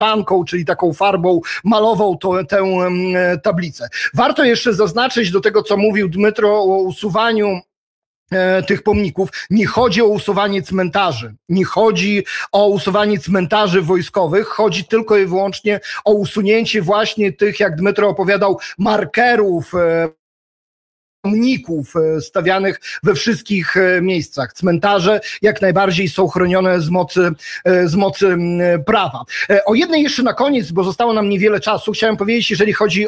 szpanką, czyli taką farbą malował tę tablicę. Warto jeszcze zaznaczyć do tego, co mówił Dmytro o usuwaniu tych pomników. Nie chodzi o usuwanie cmentarzy. Nie chodzi o usuwanie cmentarzy wojskowych. Chodzi tylko i wyłącznie o usunięcie właśnie tych, jak Dmytro opowiadał, markerów, pomników stawianych we wszystkich miejscach. Cmentarze jak najbardziej są chronione z mocy prawa. O jednej jeszcze na koniec, bo zostało nam niewiele czasu, chciałem powiedzieć, jeżeli chodzi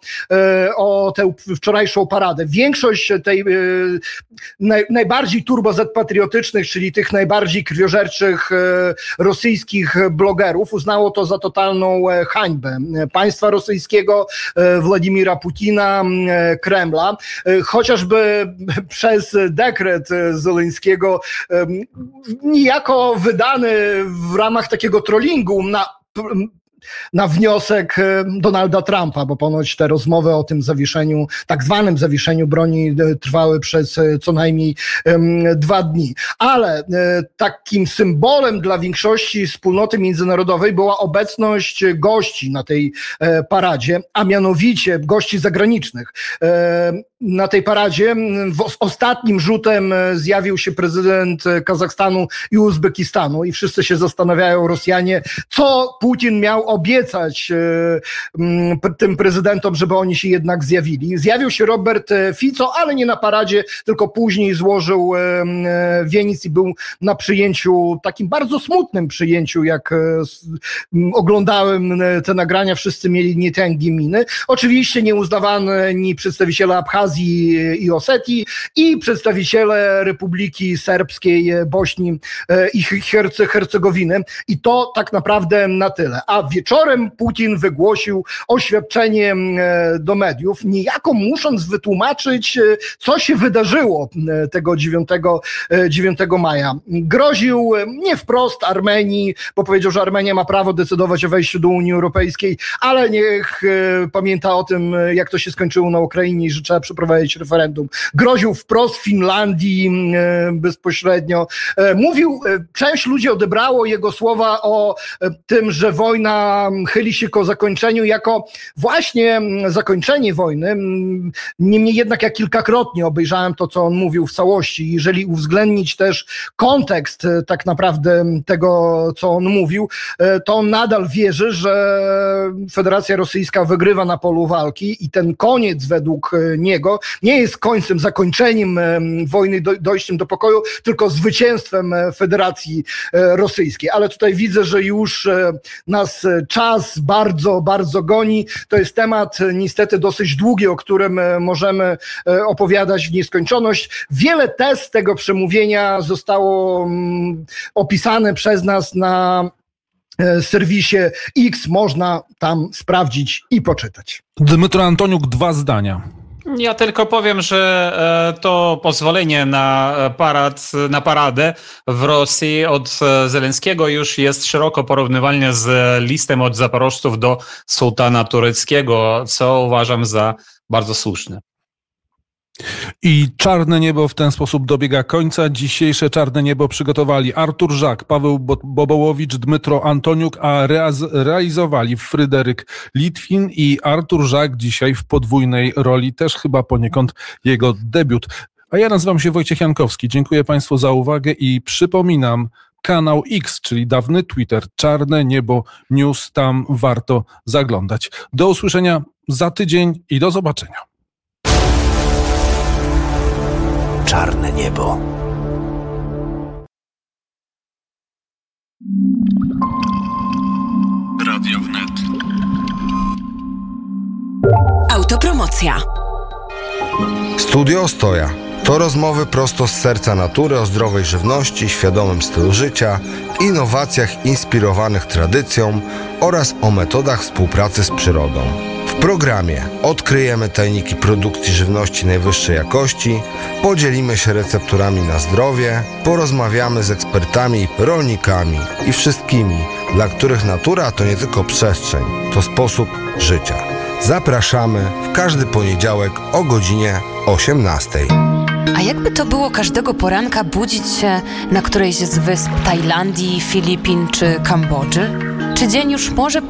o tę wczorajszą paradę. Większość tej najbardziej turbo-patriotycznych, czyli tych najbardziej krwiożerczych rosyjskich blogerów uznało to za totalną hańbę państwa rosyjskiego, Władimira Putina, Kremla. Chociażby przez dekret Zeleńskiego, niejako wydany w ramach takiego trollingu na wniosek Donalda Trumpa, bo ponoć te rozmowy o tym zawieszeniu, tak zwanym zawieszeniu broni trwały przez co najmniej 2 dni. Ale takim symbolem dla większości wspólnoty międzynarodowej była obecność gości na tej paradzie, a mianowicie gości zagranicznych. Na tej paradzie ostatnim rzutem zjawił się prezydent Kazachstanu i Uzbekistanu i wszyscy się zastanawiają, Rosjanie, co Putin miał obiecać tym prezydentom, żeby oni się jednak zjawili. Zjawił się Robert Fico, ale nie na paradzie, tylko później złożył wieniec i był na przyjęciu, takim bardzo smutnym przyjęciu, jak oglądałem te nagrania, wszyscy mieli nietęgie miny. Oczywiście nieuznawani przedstawiciele Abchazji i Osetii i przedstawiciele Republiki Serbskiej, Bośni i Hercegowiny. I to tak naprawdę na tyle. A wieczorem Putin wygłosił oświadczenie do mediów, niejako musząc wytłumaczyć, co się wydarzyło tego 9 maja. Groził nie wprost Armenii, bo powiedział, że Armenia ma prawo decydować o wejściu do Unii Europejskiej, ale niech pamięta o tym, jak to się skończyło na Ukrainie i że trzeba przeprowadzić referendum. Groził wprost Finlandii bezpośrednio. Mówił, część ludzi odebrało jego słowa o tym, że wojna chyli się ku zakończeniu jako właśnie zakończenie wojny. Niemniej jednak ja kilkakrotnie obejrzałem to, co on mówił w całości. Jeżeli uwzględnić też kontekst tak naprawdę tego, co on mówił, to on nadal wierzy, że Federacja Rosyjska wygrywa na polu walki i ten koniec według niego nie jest końcem, zakończeniem wojny, dojściem do pokoju, tylko zwycięstwem Federacji Rosyjskiej. Ale tutaj widzę, że już nas czas bardzo, bardzo goni. To jest temat niestety dosyć długi, o którym możemy opowiadać w nieskończoność. Wiele tez tego przemówienia zostało opisane przez nas na serwisie X. Można tam sprawdzić i poczytać. Dmytro Antoniuk, 2 zdania. Ja tylko powiem, że to pozwolenie na paradę w Rosji od Zelenskiego już jest szeroko porównywalne z listem od zaporożców do sułtana tureckiego, co uważam za bardzo słuszne. I czarne niebo w ten sposób dobiega końca. Dzisiejsze czarne niebo przygotowali Artur Żak, Paweł Bobołowicz, Dmytro Antoniuk, a realizowali Fryderyk Litwin i Artur Żak dzisiaj w podwójnej roli, też chyba poniekąd jego debiut. A ja nazywam się Wojciech Jankowski. Dziękuję Państwu za uwagę i przypominam, kanał X, czyli dawny Twitter, Czarne Niebo News, tam warto zaglądać. Do usłyszenia za tydzień i do zobaczenia. Czarne niebo. Radio Wnet. Autopromocja. Studio Ostoja. To rozmowy prosto z serca natury o zdrowej żywności, świadomym stylu życia, innowacjach inspirowanych tradycją oraz o metodach współpracy z przyrodą. W programie odkryjemy tajniki produkcji żywności najwyższej jakości, podzielimy się recepturami na zdrowie, porozmawiamy z ekspertami, rolnikami i wszystkimi, dla których natura to nie tylko przestrzeń, to sposób życia. Zapraszamy w każdy poniedziałek o godzinie 18:00. A jakby to było każdego poranka budzić się na którejś z wysp Tajlandii, Filipin czy Kambodży? Czy dzień już może